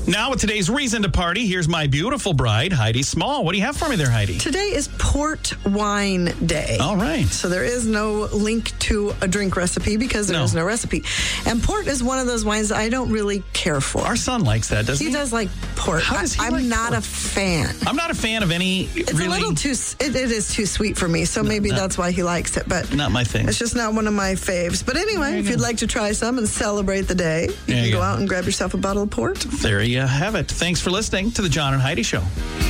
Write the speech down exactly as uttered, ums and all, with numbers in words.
Now with today's reason to party, here's my beautiful bride, Heidi Small. What do you have for me there, Heidi? Today is Port Wine Day. All right. So there is no link to a drink recipe because there No. is no recipe. And port is one of those wines that I don't really care for. Our son likes that, doesn't he? He does like port. How does he I, I'm like not port? a fan. I'm not a fan of any It's really... a little too, it, it is too sweet for me, so maybe no. that's why he likes it. But Not my thing. it's just not one of my faves. But anyway, if you'd like to try some and celebrate the day, you There can you go go. out and grab yourself a bottle of port. There you have it. Thanks for listening to the John and Heidi Show.